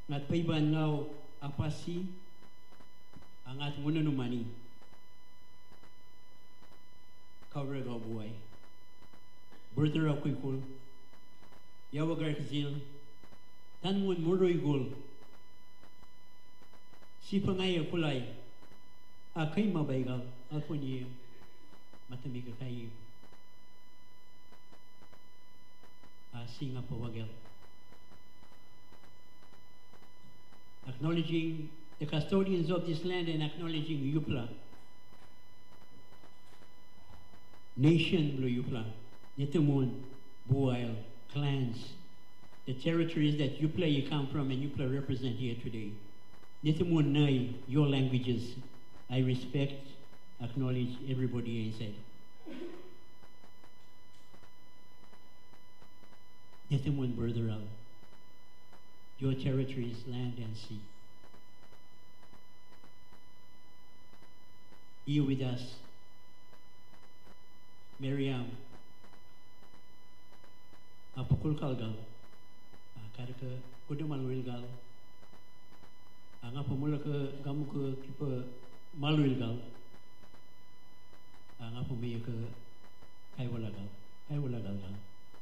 Ngat paiban now apasi angat muna numani cover go boy brother akuikul yawagar kzil tanmun muroy gul si pangay kulay akay mabaygal alponi matami ka kay singa pawagel. Acknowledging the custodians of this land and acknowledging Yupla. Nation Blue Yupla, Nitamun, Buail, clans, the territories that Yupla you come from and Yupla represent here today. Nitamun Nai, your languages, I respect, acknowledge everybody inside. Nitamun Brother Al. Your territories, land and sea. Here with us, Miriam, Apukul Kalgal, Karaka Kudumalwilgal, Angapamulaka Gamuka Kipa Malwilgal, Angapamiyaka Kaiwalagal.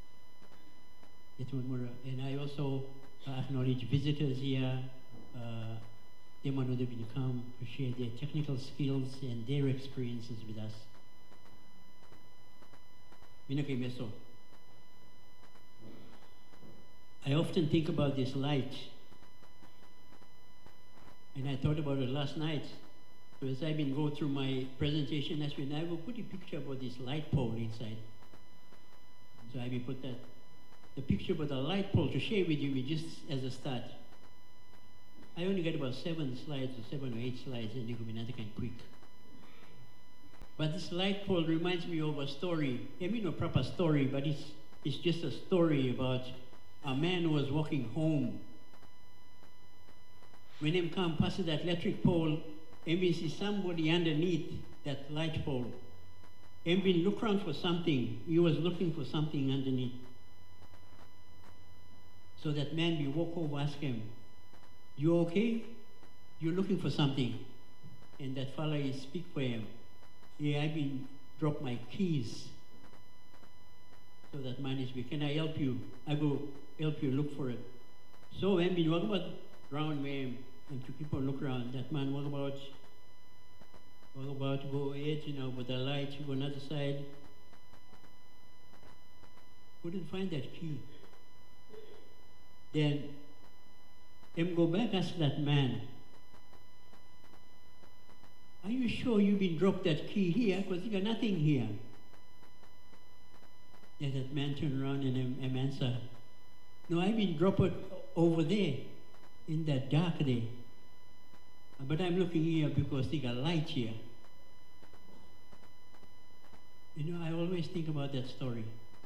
And I also acknowledge visitors here. They want to come to share their technical skills and their experiences with us. I often think about this light, and I thought about it last night. So as I've been going through my presentation last week, I will put a picture about this light pole inside. So I will put that. The picture about the light pole to share with you just as a start. I only got about 7 slides or 7 or 8 slides and it will be not kind of quick. But this light pole reminds me of a story. I mean, no proper story, but it's just a story about a man who was walking home. When him come past that electric pole, and we see somebody underneath that light pole. And we look around for something. He was looking for something underneath. So that man will walk over, ask him, "You okay? You're looking for something." And that fellow will speak for him. "Yeah, I've been dropped my keys." So that man is, "Can I help you? I will help you look for it." So when we walk about round him and to people look around, that man walk about go ahead, with the light, go another side. Couldn't find that key. Then him go back, ask that man, "Are you sure you've been dropped that key here? Because you got nothing here." Then that man turned around and him answer, "No, I've been dropped over there, in that dark there. But I'm looking here because they got light here." I always think about that story.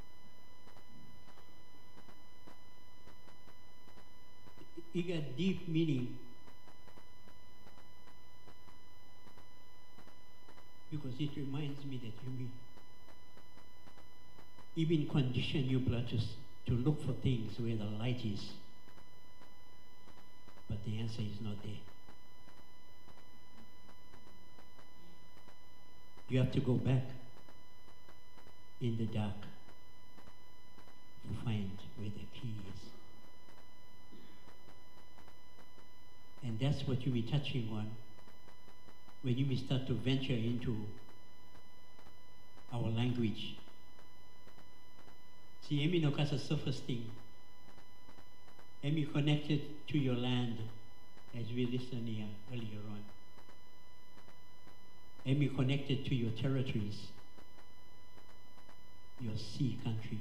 It got deep meaning because it reminds me that you even condition you to look for things where the light is, but the answer is not there. You have to go back in the dark to find where the key is. And that's what you'll be touching on when you will start to venture into our language. See, Emi no kasa surface thing. Emi connected to your land, as we listened here earlier on. Emi connected to your territories, your sea country.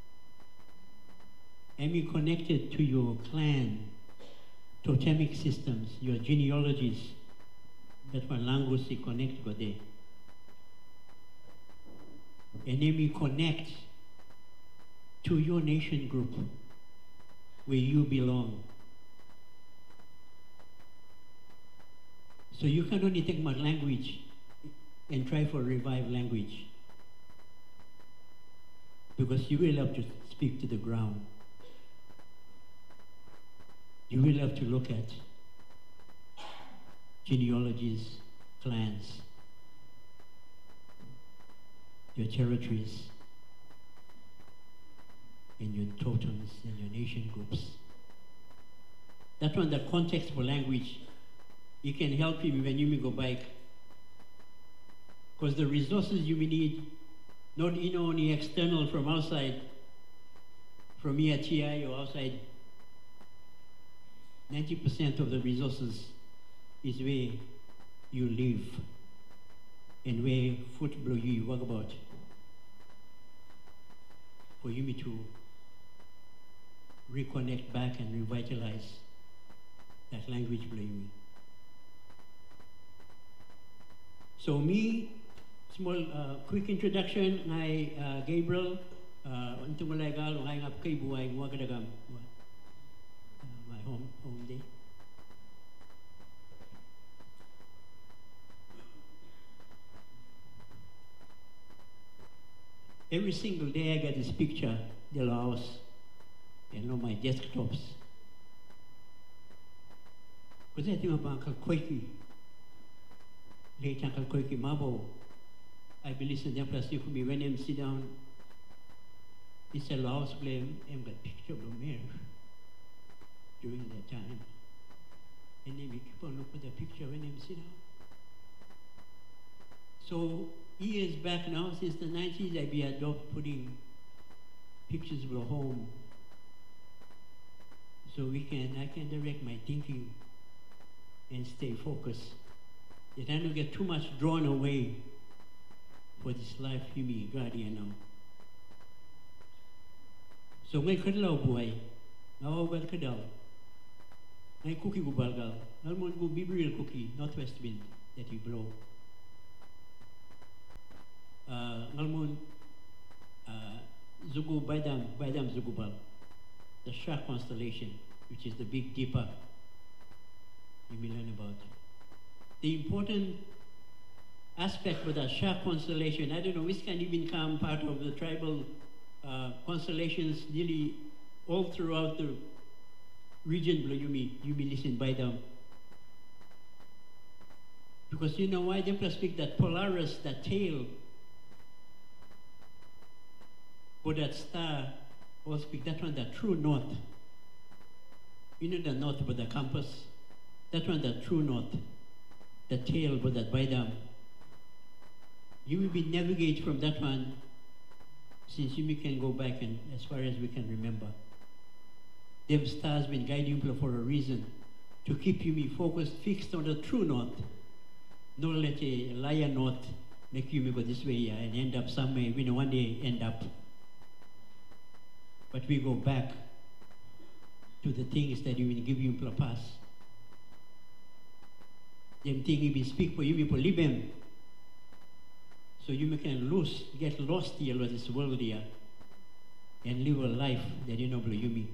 Emi connected to your clan, totemic systems, your genealogies, that one language they connect go there. And then we connect to your nation group where you belong. So you can only take my language and try for revive language, because you will have to speak to the ground. You will have to look at genealogies, clans, your territories, and your totems and your nation groups. That's one, the context for language, it can help you when you may go back. Because the resources you may need, not only external from outside, from ERTI or outside, 90% of the resources is where you live and where foot blow you work about. For you to reconnect back and revitalize that language blow you. So me, small quick introduction, I Gabriel, untuk melegal, I ngap kay buhay mo kadagam, my home day. Every single day I get this picture, the house, on my desktops. Because I think about Uncle Koiki, late Uncle Koiki Mabo. I believe in them plastic for me when I'm sit down. It's a house blame and got picture of me during that time. And then we keep on looking at the picture when I'm sit down. So years back now, since the 90s, I be adopt putting pictures of the home. So I can direct my thinking and stay focused. That I don't get too much drawn away for this life you me guardian now. So ngay kadlaw buhay, nawawag kadaw. Ngay cookie gubalgal, nalmon go bibril cookie, northwest wind that you blow. Ngalmon Zugu Baidam Zugubal, the Shark constellation, which is the Big Dipper you may learn about. The important aspect of the Shark constellation, I don't know which can even become part of the tribal constellations nearly all throughout the region, you may listen by them. Because you know why they speak that Polaris, that tail, or that star, or speak that one, the true north. You know the north, but the compass, that one, the true north, the tail, but that by them. You will be navigate from that one, since you can go back and as far as we can remember. Them stars been guiding you for a reason, to keep you focused, fixed on the true north. Not let a liar north make you go this way and end up somewhere. We know one day end up. But we go back to the things that you will give you a pass. Them things you will speak for you, for live them. So you can get lost here in this world here and live a life that you know you me.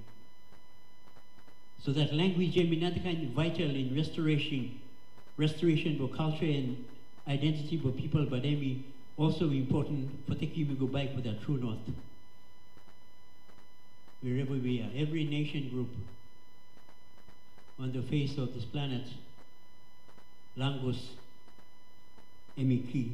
So that language is not kind of vital in restoration for culture and identity for people, but they also important for taking you go back with the true north. Wherever we are, every nation group on the face of this planet, Langus, Emiki.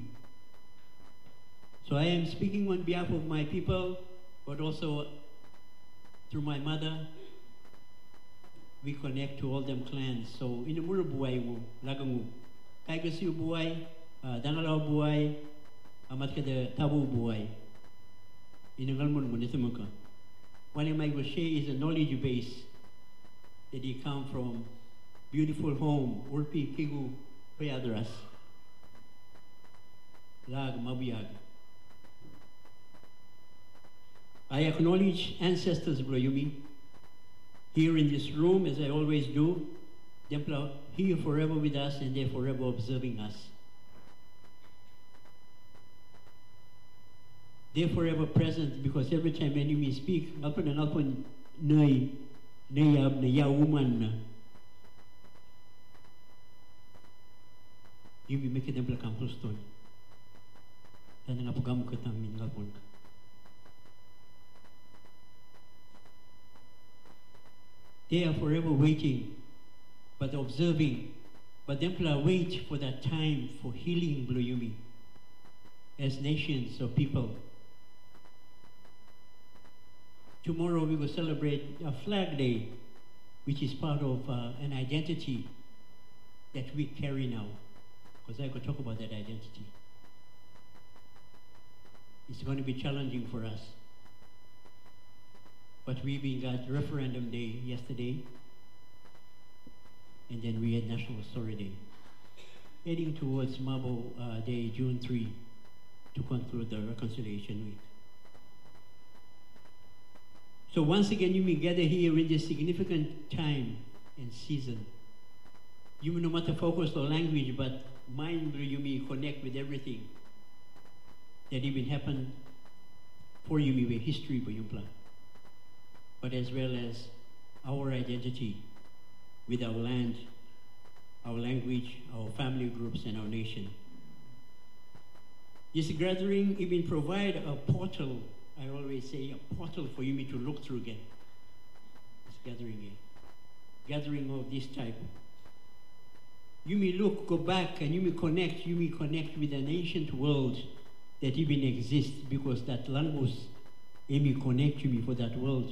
So I am speaking on behalf of my people, but also through my mother, we connect to all them clans. So in the mura buhay mo, lagangu, kaigasiu buhay, dangalaw buhay, amat kada tabu buhay. Inangalmon mo nito mo ka. One of my share is a knowledge base that he come from beautiful home, Urpi Kigu Payadras, Lag Mabiyag. I acknowledge ancestors, Brayumi, here in this room, as I always do. They're here forever with us and they're forever observing us. They're forever present because every time when you speak, alpon nay woman, you be making them come to stone. And then apagam katang min alpon. They are forever waiting, but observing. But them people wait for that time for healing Bluyumi as nations or people. Tomorrow we will celebrate a Flag Day, which is part of an identity that we carry now. Because I could talk about that identity. It's going to be challenging for us. But we've got referendum day yesterday, and then we had National Story Day. Heading towards Mabo Day, June 3, to conclude the Reconciliation Week. So once again, you may gather here in this significant time and season. You may no matter focus on language, but mind you may connect with everything that even happened for you, with history for Yumpla, but as well as our identity with our land, our language, our family groups, and our nation. This gathering even provide a portal, I always say a portal for you to look through again. This gathering here. Gathering of this type. You may look, go back, and you may connect with an ancient world that even exists, because that language may connect you for that world.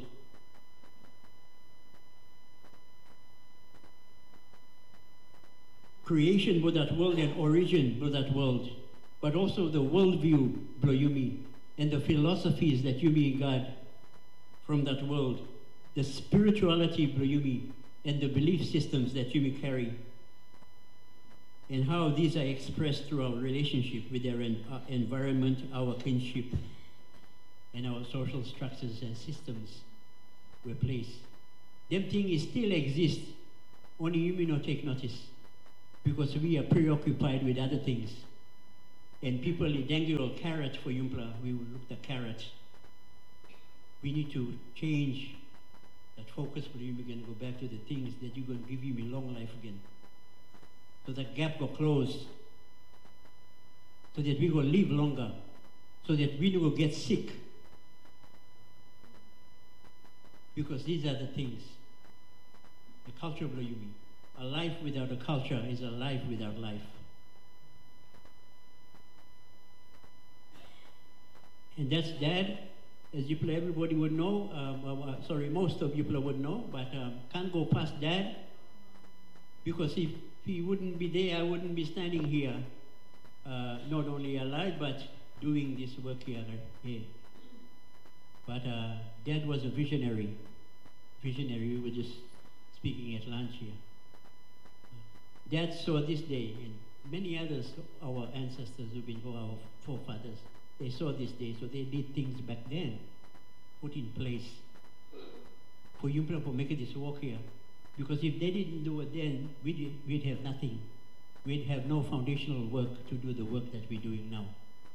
Creation for that world and origin for that world, but also the worldview, Bluyumi, and the philosophies that you may got from that world, the spirituality, Bluyumi, and the belief systems that you may carry, and how these are expressed through our relationship with our environment, our kinship, and our social structures and systems we place. Them things still exist, only you may not take notice, because we are preoccupied with other things. And people dangle a carrot for Yumpla, we will look at the carrot. We need to change that focus for you again, go back to the things that you're going to give you a long life again. So that gap will close, so that we will live longer, so that we will get sick. Because these are the things. The culture of Bluyumi. A life without a culture is a life without life. And that's that, as you play, everybody would know, most of you would know, but can't go past that, because if he wouldn't be there, I wouldn't be standing here, not only alive, but doing this work here. But Dad was a visionary. We were just speaking at lunch here. Dad saw this day, and many others, our ancestors who've been our forefathers, they saw this day, so they did things back then, put in place for you people to make this work here. Because if they didn't do it then, we'd have nothing. We'd have no foundational work to do the work that we're doing now.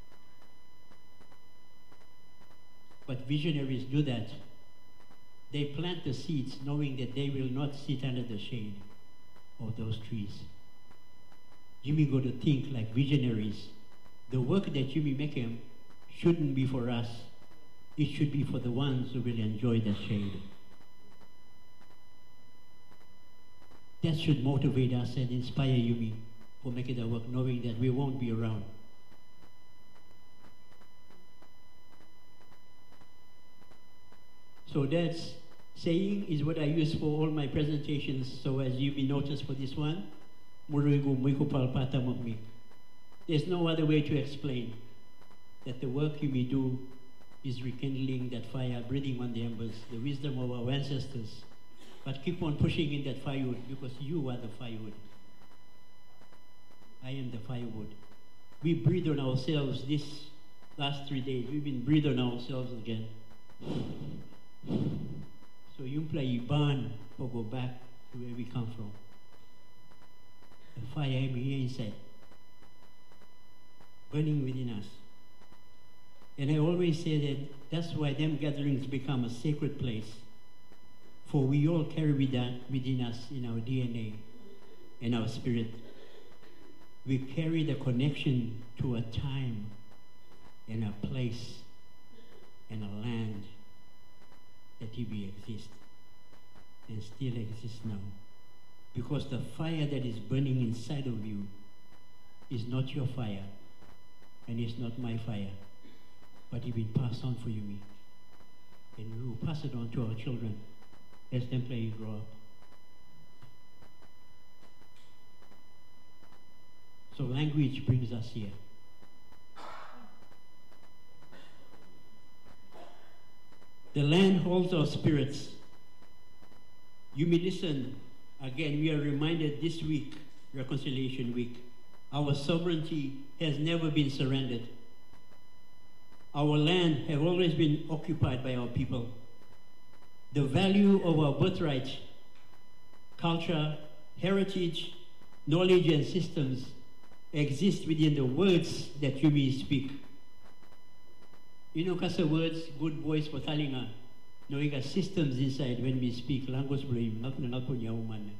But visionaries do that. They plant the seeds knowing that they will not sit under the shade of those trees. You may go to think like visionaries. The work that you may make shouldn't be for us. It should be for the ones who will enjoy the shade. That should motivate us and inspire you for making the work, knowing that we won't be around. So that's saying is what I use for all my presentations. So as you may notice for this one, there's no other way to explain that the work you may do is rekindling that fire, breathing on the embers, the wisdom of our ancestors. But keep on pushing in that firewood, because you are the firewood. I am the firewood. We breathe on ourselves this last 3 days. We've been breathing on ourselves again. So you burn or go back to where we come from. The fire here inside, burning within us. And I always say that that's why them gatherings become a sacred place. For we all carry within us in our DNA, in our spirit. We carry the connection to a time and a place and a land that we exist. and still exists now. Because the fire that is burning inside of you is not your fire, and it's not my fire, but it's been passed on for you, me. And we will pass it on to our children as them play grow up. So language brings us here. The land holds our spirits. You may listen. Again, we are reminded this week, Reconciliation Week, our sovereignty has never been surrendered. Our land has always been occupied by our people. The value of our birthright, culture, heritage, knowledge, and systems exist within the words that you may speak. You know, kasa words, good voice for talinga. Knowing our systems inside when we speak language brain, not punya uman.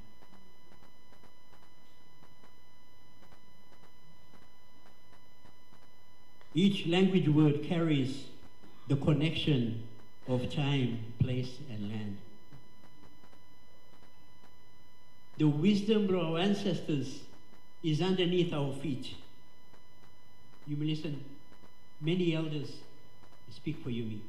Each language word carries the connection of time, place, and land. The wisdom of our ancestors is underneath our feet. You may listen, many elders speak for you, me.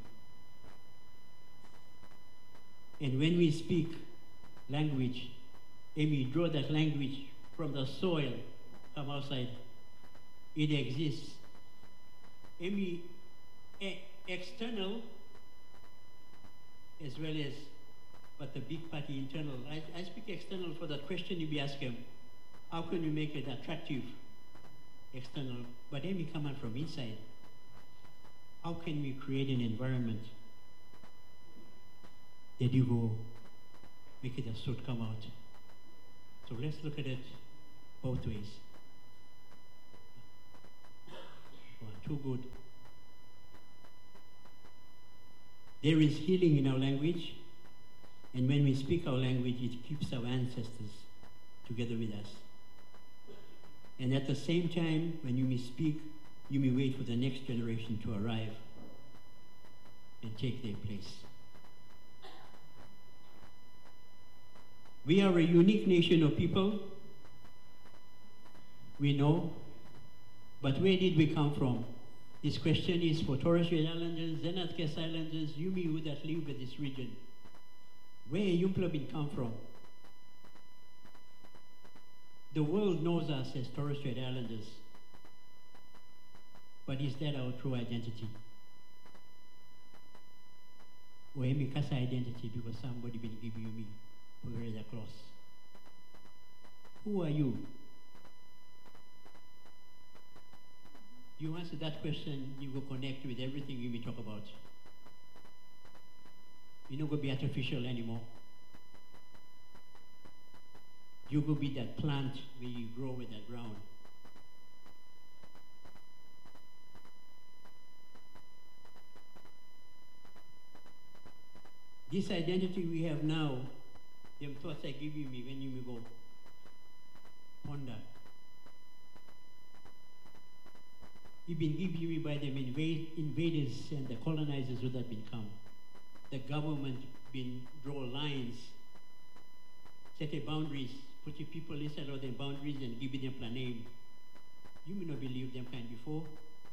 And when we speak language, and we draw that language from the soil, come outside, it exists. And we external as well as, but the big party internal. I speak external for that question you be asking, how can you make it attractive external? But then we come out from inside. How can we create an environment that you go make it a suit come out? So let's look at it both ways. Too good. There is healing in our language, and when we speak our language, it keeps our ancestors together with us. And at the same time, when you may speak, you may wait for the next generation to arrive and take their place. We are a unique nation of people, we know, but where did we come from? This question is for Torres Strait Islanders, Zenat-Kes Islanders, Yumi who that live in this region. Where Yumpla been come from? The world knows us as Torres Strait Islanders, but is that our true identity? Or am I Kasa identity because somebody been giving you me put it across? Who are you? You answer that question, you will connect with everything you may talk about. You're not going to be artificial anymore. You will be that plant where you grow with that ground. This identity we have now, them thoughts I give you me when you may go ponder. It's been given me by them invaders and the colonizers who have been come. The government been draw lines, set a boundaries, put your people inside of their boundaries and give them a name. You may not believe them kind before.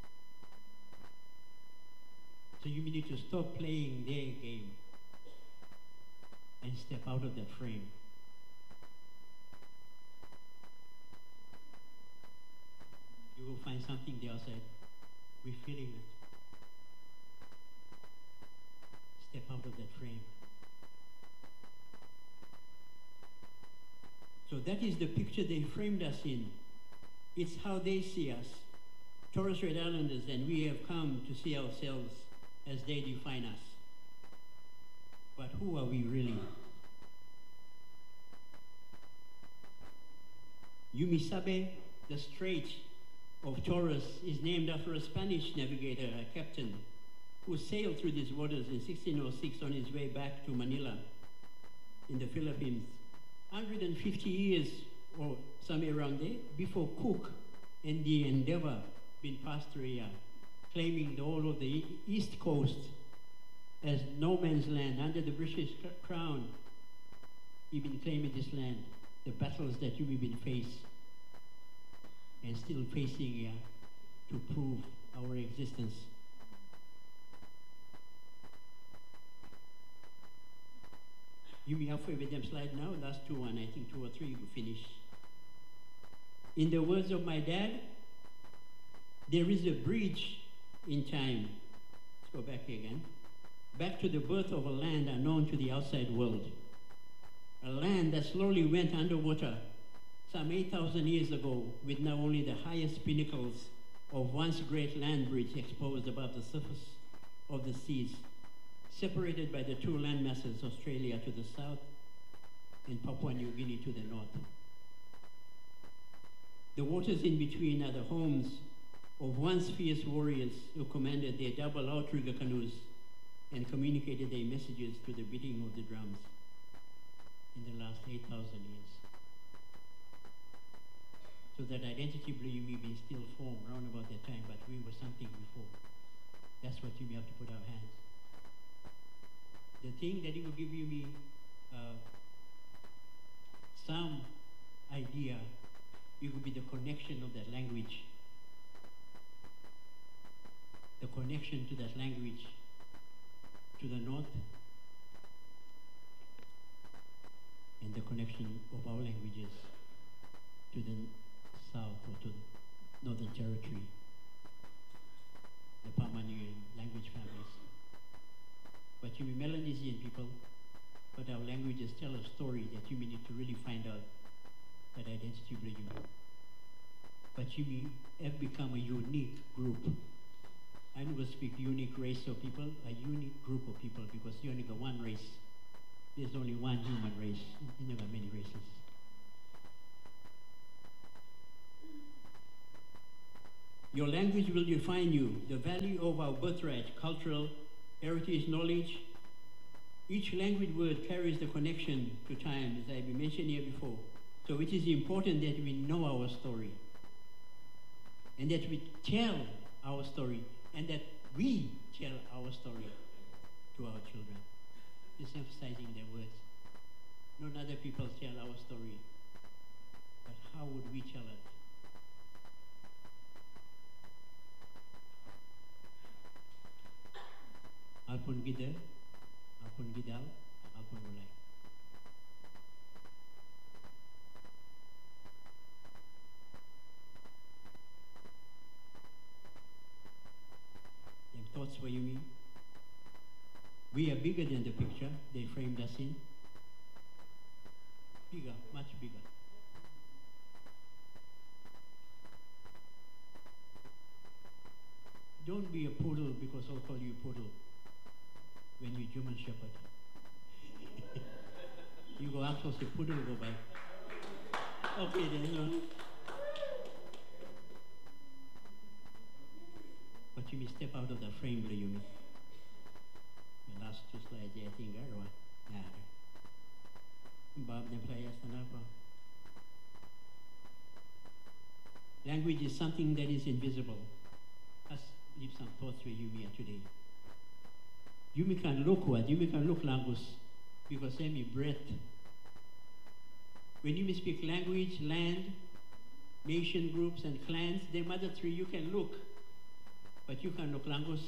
So you need to stop playing their game and step out of that frame. You will find something there outside. We're feeling it. Step out of that frame. So that is the picture they framed us in. It's how they see us, Torres Strait Islanders, and we have come to see ourselves as they define us. But who are we really? Yumisabe, the Strait of Torres, is named after a Spanish navigator, a captain, who sailed through these waters in 1606 on his way back to Manila in the Philippines. 150 years or somewhere around there before Cook and the Endeavour been passed through here, claiming the whole of the east coast as no man's land under the British crown. you've been claiming this land, the battles that you've been faced and still facing here to prove our existence. You may have with them slide now, last two one, I think 2 or 3 will finish. In the words of my dad, there is a bridge in time. Let's go back again. Back to the birth of a land unknown to the outside world. A land that slowly went underwater some 8,000 years ago, with now only the highest pinnacles of once great land bridge exposed above the surface of the seas, separated by the two land masses, Australia to the south and Papua New Guinea to the north. The waters in between are the homes of once fierce warriors who commanded their double outrigger canoes and communicated their messages to the beating of the drums in the last 8,000 years. So that identity may be still formed around about that time, but we were something before. That's what you may have to put our hands. The thing that it will give you me some idea, it will be the connection of that language. The connection to that language to the north and the connection of our languages to the south or to the Northern Territory, the Pamanian language families. But you be Melanesian people, but our languages tell a story that you may need to really find out that identity of you. But you may have become a unique group. I never speak unique race of people, a unique group of people, because you only got one race. There's only one human race. You never got many races. Your language will define you, the value of our birthright, cultural, heritage, knowledge. Each language word carries the connection to time, as I mentioned here before. So it is important that we know our story and that we tell our story and that we tell our story to our children. Just emphasizing their words. Not other people tell our story, but how would we tell it? Alpun gida, alpun gidal, alpun ulai. Them thoughts for you mean? We are bigger than the picture they framed us in. Bigger, much bigger. Don't be a poodle because I'll call you poodle when you're German Shepherd. You go up, so say poodle go by. Okay then, no. But you may step out of the frame, you mean. The last two slides, I think, are one. Bob, the players, language is something that is invisible. Let's leave some thoughts with you here today. You can look what? You can look language because they may breath. When you speak language, land, nation groups, and clans, the mother three you can look, but you can look language.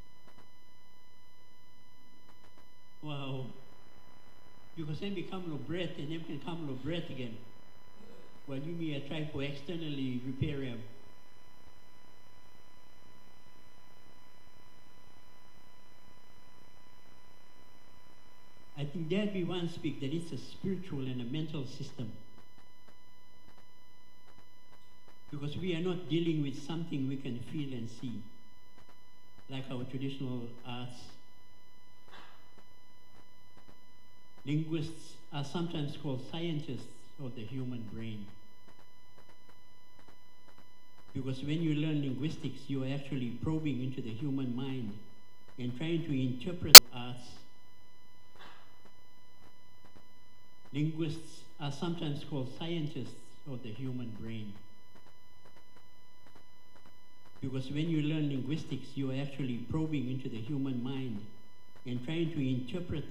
Wow. Because then become no breath and then can come no breath again. Well, you may try to externally repair them. I think that we once speak that it's a spiritual and a mental system. Because we are not dealing with something we can feel and see, like our traditional arts. Linguists are sometimes called scientists of the human brain. Because when you learn linguistics, you are actually probing into the human mind and trying to interpret arts. Linguists are sometimes called scientists of the human brain. Because when you learn linguistics, you are actually probing into the human mind and trying to interpret